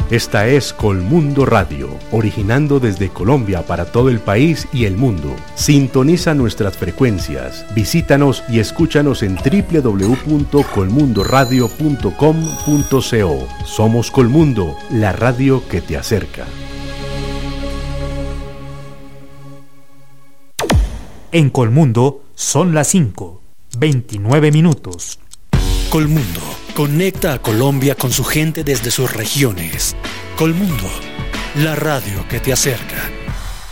Esta es Colmundo Radio, originando desde Colombia para todo el país y el mundo. Sintoniza nuestras frecuencias, visítanos y escúchanos en www.colmundoradio.com.co. Somos Colmundo, la radio que te acerca. En Colmundo son las 5:29 minutos. Colmundo conecta a Colombia con su gente desde sus regiones. Colmundo, la radio que te acerca.